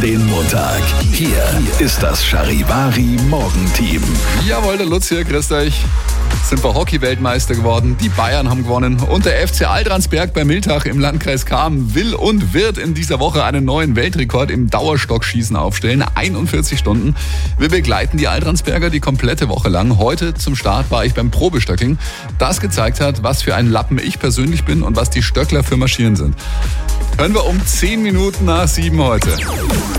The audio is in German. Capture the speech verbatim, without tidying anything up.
den Montag. Hier ist das Charivari Morgenteam. Jawohl, der Lutz hier, grüßt euch. Sind wir Hockey-Weltmeister geworden, die Bayern haben gewonnen und der F C Altransberg bei Miltach im Landkreis Cham will und wird in dieser Woche einen neuen Weltrekord im Dauerstockschießen aufstellen. einundvierzig Stunden. Wir begleiten die Altransberger die komplette Woche lang. Heute zum Start war ich beim Probestöckeln, das gezeigt hat, was für ein Lappen ich persönlich bin und was die Stöckler für Maschinen sind. Hören wir um zehn Minuten nach sieben heute.